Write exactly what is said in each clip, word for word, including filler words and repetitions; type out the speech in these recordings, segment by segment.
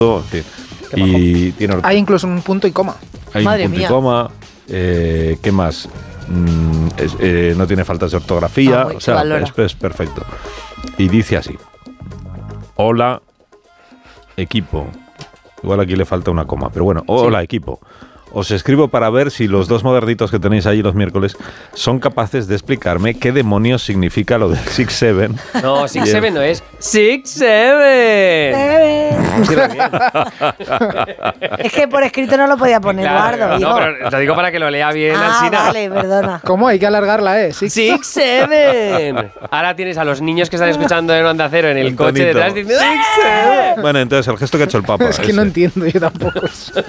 Sí. Y tiene Hay incluso un punto y coma. Hay Madre un punto mía. y coma. Eh, ¿Qué más? Mm, es, eh, no tiene faltas de ortografía. Ah, muy- o sea, valora. es, es perfecto. Y dice así: hola, equipo. Igual aquí le falta una coma, pero bueno, hola, sí. Equipo. Os escribo para ver si los dos modernitos que tenéis allí los miércoles son capaces de explicarme qué demonios significa lo del six seven. No, six seven no es six seven. Es que por escrito no lo podía poner, Claro, Eduardo. no, digo. pero te digo para que lo lea bien, Ah, Alsina. vale, perdona. ¿Cómo? Hay que alargarla, ¿eh? Six, six seven. Ahora tienes a los niños que están escuchando en Onda Cero en el Un coche tonito. detrás diciendo six seven. Bueno, entonces el gesto que ha hecho el Papa. Es que ese. no entiendo yo tampoco eso.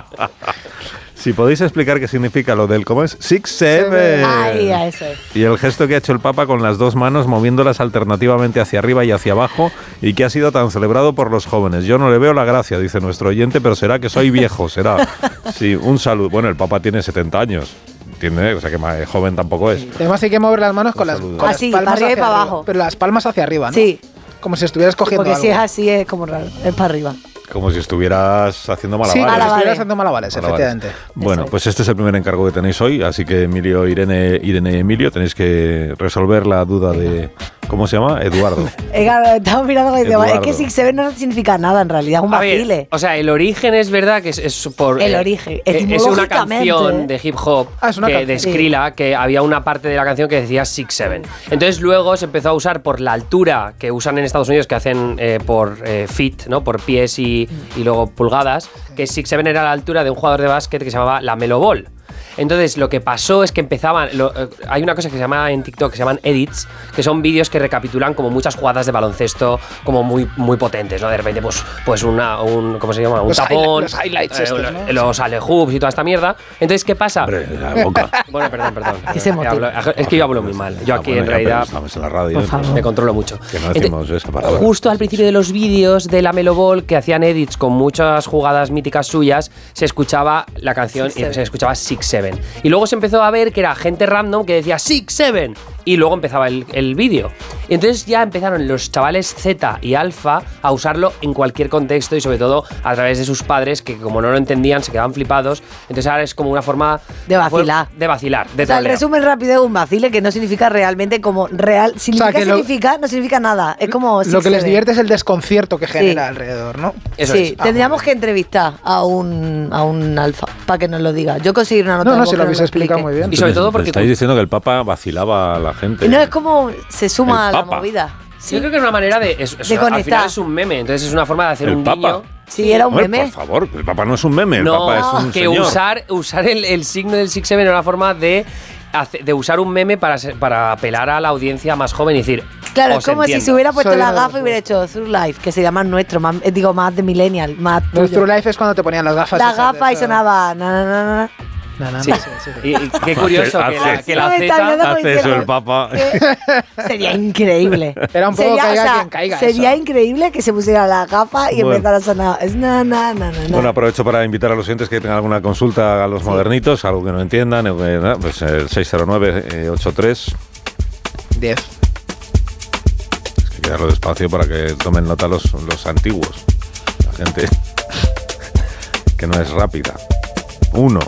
Si podéis explicar qué significa lo del cómo es six seven. Ahí, a eso es. Y el gesto que ha hecho el Papa con las dos manos moviéndolas alternativamente hacia arriba y hacia abajo y que ha sido tan celebrado por los jóvenes. Yo no le veo la gracia, dice nuestro oyente, pero será que soy viejo, será. Sí, un saludo. Bueno, el Papa tiene setenta años. Entiende, o sea que más joven tampoco es. Además hay que mover las manos con las, saludo. con las Así, palmas para arriba y hacia para arriba. abajo. Pero las palmas hacia arriba, ¿no? Sí, Como si estuvieras cogiendo porque algo. si es así es como raro. Es para arriba. Como si estuvieras haciendo malabares. Sí, como si Malabares. estuvieras haciendo malabares, Malabares. efectivamente. Bueno, Eso. pues este es el primer encargo que tenéis hoy, así que Emilio, Irene, Irene y Emilio tenéis que resolver la duda de... ¿Cómo se llama? Eduardo. Eh, claro, estamos mirando y digo, es Eduardo. que six seven no significa nada en realidad, es un A ver, vacile. o sea, el origen es verdad que es, es por... El eh, origen, eh, es una etimológicamente, canción ¿eh? de hip hop Ah, es una que, canción. de Sí. Skrilla, que había una parte de la canción que decía six seven. Entonces luego se empezó a usar por la altura que usan en Estados Unidos, que hacen eh, por eh, feet, ¿no? Por pies y, y luego pulgadas, que six seven era la altura de un jugador de básquet que se llamaba la Melo Ball. Entonces lo que pasó es que empezaban, lo, eh, hay una cosa que se llama en TikTok que se llaman edits, que son vídeos que recapitulan como muchas jugadas de baloncesto como muy muy potentes, ¿no? De repente pues pues una un ¿cómo se llama? Un Los tapón, highli- los highlights estos, los, ¿no? los alley-hoops y toda esta mierda. Entonces ¿qué pasa? Hombre, la boca. Bueno, perdón, perdón. Que se motive. Hablo- es que yo hablo muy mal. Yo Ah, aquí bueno, en ya, realidad pero estamos en la radio. Por entonces, favor. me controlo mucho. Que no decimos esa palabra. Justo al principio de los vídeos de la Melo Ball, que hacían edits con muchas jugadas míticas suyas, se escuchaba la canción Six, y se escuchaba six seven. Y luego se empezó a ver que era gente random que decía six seven y luego empezaba el, el vídeo. Y entonces ya empezaron los chavales Z y Alfa a usarlo en cualquier contexto y sobre todo a través de sus padres que como no lo entendían se quedaban flipados. Entonces ahora es como una forma De vacilar. De vacilar, de O sea, el troleo. resumen rápido de un vacile que no significa realmente como real. Significa, que lo- significa, no significa nada. Es como. Lo six que les seven. divierte es el desconcierto que genera Sí. alrededor, ¿no? Eso sí, es. tendríamos que entrevistar a un, a un alfa para que nos lo diga. Yo conseguir una nota No, de no, voz si que lo nos habéis explicado explique. muy bien. Y sobre todo porque estáis diciendo que el Papa vacilaba a la gente. Y no es como se suma El a la Papa. movida. Sí, Yo creo que es una manera de. Es, es- De al conectar. final es un meme, entonces es una forma de hacer El un Papa. guiño. sí, era un Hombre, meme. por favor, el Papa no es un meme, el No, Papa es un que señor. usar, usar el, el signo del six seven era una forma de, hace- de usar un meme para, ser- para apelar a la audiencia más joven y decir. Claro, "Os es como si entiendo". se hubiera puesto Soy la de- gafa y hubiera hecho Through Life, que sería más nuestro, más, eh, digo, más de millennial, más Los tuyo. True Life es cuando te ponían las gafas. La esas de gafa y eso. sonaba. Na, na, na, na. No, no, no, Sí. sí, sí, sí. Y, y qué curioso que la, Hace- que la No me está Z. viendo. Hace eso el Papa. Que sería increíble. Era un poco Sería, caiga o sea, quien caiga. Sería eso. increíble que se pusiera la gafa y Bueno. empezara a sonar. Es na, na, na, na, na. Bueno, aprovecho para invitar a los oyentes que tengan alguna consulta a los modernitos, algo que no entiendan, o que, ¿no? Pues el seis cero nueve ochenta y tres. Diez. Es que hay que darlo despacio para que tomen nota los, los antiguos. La gente que no es rápida. Uno.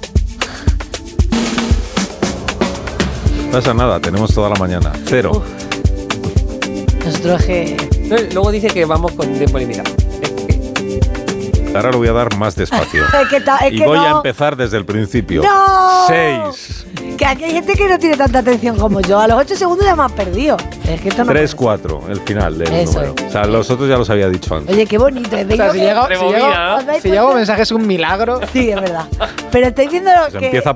No pasa nada, tenemos toda la mañana. Cero. Nosotros que. Luego dice que vamos con tiempo limitado. Ahora lo voy a dar más despacio. Es que, ta- es Y que voy no. a empezar desde el principio. ¡No! Seis. Que aquí hay gente que no tiene tanta atención como yo. A los ocho segundos ya me has perdido. Es que esto no Tres, puede cuatro, el final del Eso número. es. O sea, los otros ya los había dicho ser. antes. Oye, qué bonito. ¿eh? O sea, si Vengo- llego, si Rebobina, llego, ¿no? ¿Os dais si llego cuenta? mensaje es un milagro. Sí, es verdad. Pero estáis viendo Se que. empieza